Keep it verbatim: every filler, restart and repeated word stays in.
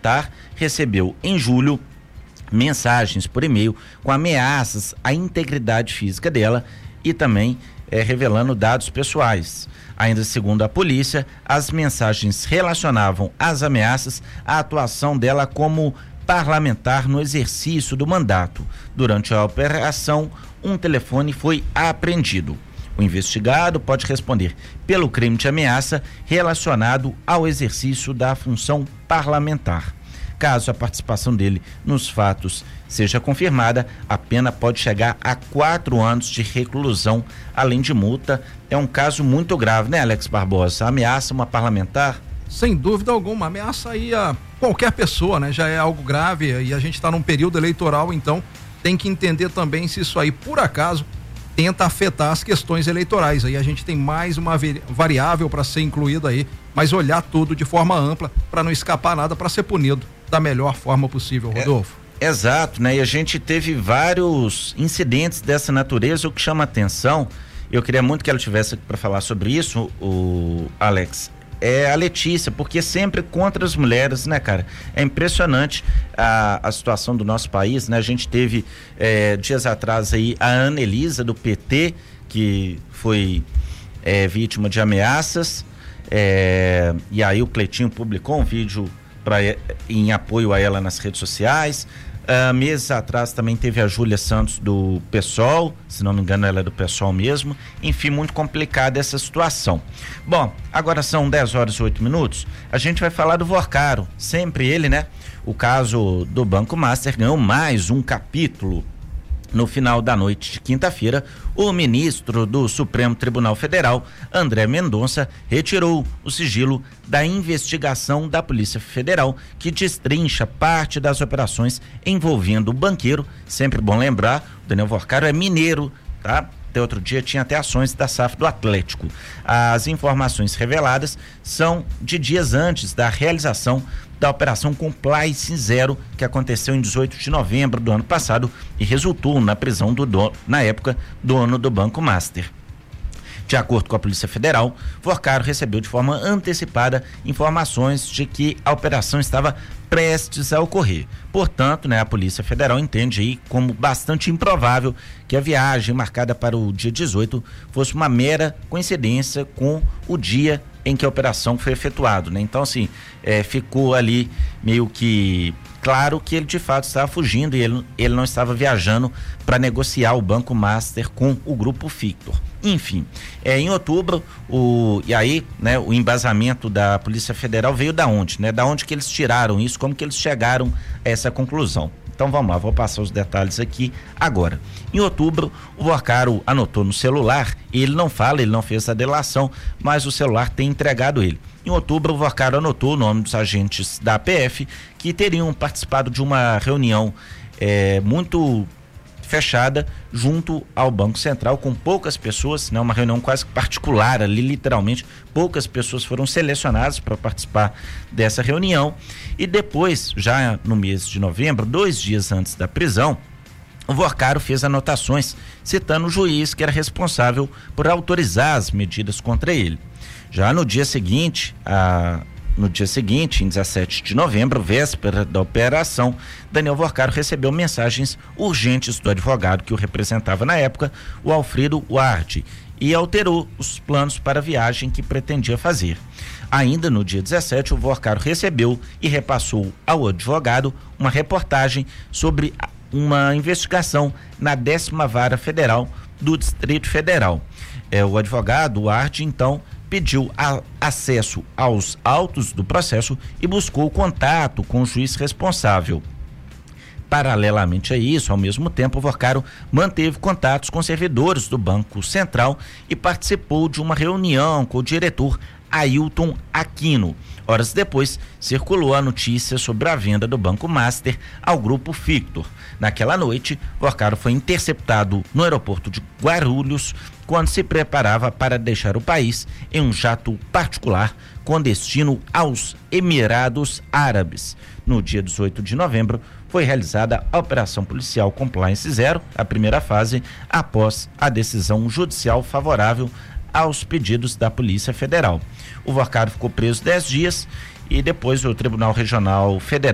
parlamentar recebeu em julho mensagens por e-mail com ameaças à integridade física dela e também eh, revelando dados pessoais. Ainda segundo a polícia, as mensagens relacionavam as ameaças à atuação dela como parlamentar no exercício do mandato. Durante a operação, um telefone foi apreendido. O investigado pode responder pelo crime de ameaça relacionado ao exercício da função parlamentar. Caso a participação dele nos fatos seja confirmada, a pena pode chegar a quatro anos de reclusão, além de multa. É um caso muito grave, né, Alex Barbosa? Ameaça uma parlamentar? Sem dúvida alguma, ameaça aí a qualquer pessoa, né? Já é algo grave e a gente está num período eleitoral, então tem que entender também se isso aí, por acaso, tenta afetar as questões eleitorais. Aí a gente tem mais uma variável para ser incluída aí, mas olhar tudo de forma ampla para não escapar nada, para ser punido da melhor forma possível, Rodolfo. É, exato, né? E a gente teve vários incidentes dessa natureza. O que chama atenção, eu queria muito que ela tivesse aqui para falar sobre isso, o Alex, é a Letícia, porque sempre contra as mulheres, né, cara? É impressionante a, a situação do nosso país, né? A gente teve é, dias atrás aí a Ana Elisa do P T, que foi é, vítima de ameaças, é, e aí o Cleitinho publicou um vídeo pra, em apoio a ela nas redes sociais. Uh, meses atrás também teve a Júlia Santos do PSOL, se não me engano ela é do PSOL mesmo. Enfim, muito complicada essa situação. Bom, agora são dez horas e oito minutos, a gente vai falar do Vorcaro, sempre ele, né? O caso do Banco Master ganhou mais um capítulo. No final da noite de quinta-feira, o ministro do Supremo Tribunal Federal, André Mendonça, retirou o sigilo da investigação da Polícia Federal, que destrincha parte das operações envolvendo o banqueiro. Sempre bom lembrar, o Daniel Vorcaro é mineiro, tá? Até outro dia tinha até ações da S A F do Atlético. As informações reveladas são de dias antes da realização da Operação Compliance Zero, que aconteceu em dezoito de novembro do ano passado e resultou na prisão do dono, na época, dono do Banco Master. De acordo com a Polícia Federal, Vorcaro recebeu de forma antecipada informações de que a operação estava prestes a ocorrer. Portanto, né, a Polícia Federal entende aí como bastante improvável que a viagem marcada para o dia dezoito fosse uma mera coincidência com o dia em que a operação foi efetuada, né? Então, assim, é, ficou ali meio que claro que ele de fato estava fugindo e ele, ele não estava viajando para negociar o Banco Master com o Grupo Fictor. Enfim, é, em outubro, o, e aí, né, o embasamento da Polícia Federal veio da onde, né? Da onde que eles tiraram isso, como que eles chegaram a essa conclusão. Então vamos lá, vou passar os detalhes aqui agora. Em outubro, o Vorcaro anotou no celular, ele não fala, ele não fez a delação, mas o celular tem entregado ele. Em outubro, o Vorcaro anotou o nome dos agentes da A P F que teriam participado de uma reunião é, muito fechada junto ao Banco Central, com poucas pessoas, né, uma reunião quase particular ali, literalmente, poucas pessoas foram selecionadas para participar dessa reunião. E depois, já no mês de novembro, dois dias antes da prisão, o Vorcaro fez anotações citando o juiz que era responsável por autorizar as medidas contra ele. Já no dia seguinte, a No dia seguinte, em dezessete de novembro, véspera da operação, Daniel Vorcaro recebeu mensagens urgentes do advogado que o representava na época, o Alfredo Ward, e alterou os planos para a viagem que pretendia fazer. Ainda no dia dezessete, o Vorcaro recebeu e repassou ao advogado uma reportagem sobre uma investigação na décima Vara Federal do Distrito Federal. É, o advogado Ward, então, pediu a, acesso aos autos do processo e buscou contato com o juiz responsável. Paralelamente a isso, ao mesmo tempo, o Vorcaro manteve contatos com servidores do Banco Central e participou de uma reunião com o diretor Ailton Aquino. Horas depois, circulou a notícia sobre a venda do Banco Master ao Grupo Fictor. Naquela noite, Vorcaro foi interceptado no aeroporto de Guarulhos quando se preparava para deixar o país em um jato particular com destino aos Emirados Árabes. No dia dezoito de novembro, foi realizada a Operação Policial Compliance Zero, a primeira fase, após a decisão judicial favorável aos pedidos da Polícia Federal. O Vorcaro ficou preso dez dias e depois o Tribunal Regional Federal